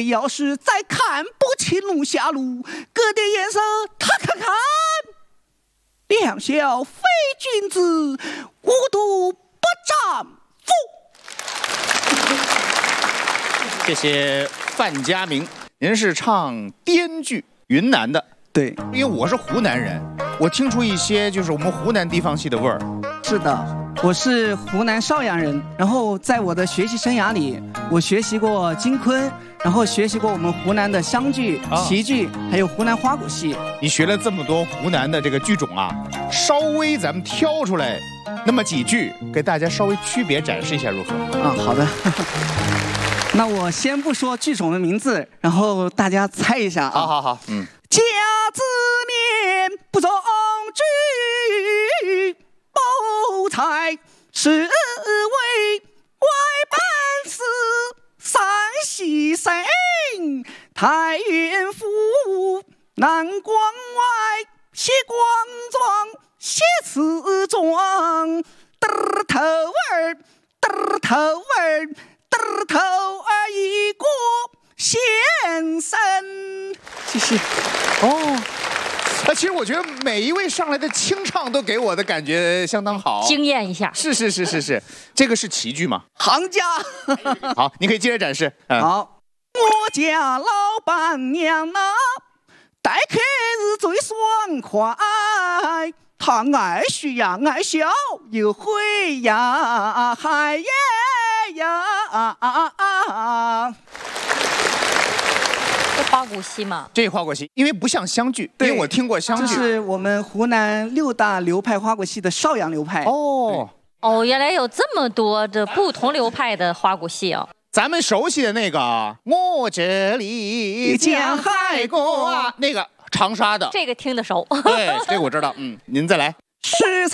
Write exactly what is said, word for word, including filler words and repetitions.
位要是再看不起龙虾路，各点颜色他看看。两小非君子，无毒不丈夫。 谢谢范家明，您是唱滇剧，云南的。 对， 因为我是湖南人，我听出一些就是我们湖南地方戏的味儿。 是的。我是湖南邵阳人，然后在我的学习生涯里，我学习过京昆，然后学习过我们湖南的湘剧、旗剧，还有湖南花鼓戏。 你学了这么多湖南的这个剧种啊，稍微咱们挑出来那么几句，给大家稍微区别展示一下如何？ 啊，好的。那我先不说剧种的名字，然后大家猜一下啊。 好好好，嗯。 甲子面不中举。谋财是为外办事，三喜生太原府南关外写光庄写词庄，嘚儿头儿嘚儿头儿嘚儿头儿一个先生。谢谢。 哦。啊，其实我觉得每一位上来的清唱都给我的感觉相当好， 惊艳一下。 是是是是是，这个是旗剧吗？ 行家。 好，你可以接着展示。 嗯、好，我家老板娘啊，待客是最爽快，她爱嘘呀爱笑又会呀嗨耶呀啊啊啊！ 这花鼓戏吗？ 这花鼓戏，因为不像湘剧，因为我听过湘剧。 这是我们湖南六大流派花鼓戏的邵阳流派。 哦哦，原来有这么多的不同流派的花鼓戏哦。 咱们熟悉的那个，我这里江海过啊，那个长沙的， 这个听得熟。 对，这个我知道。嗯，您再来。 食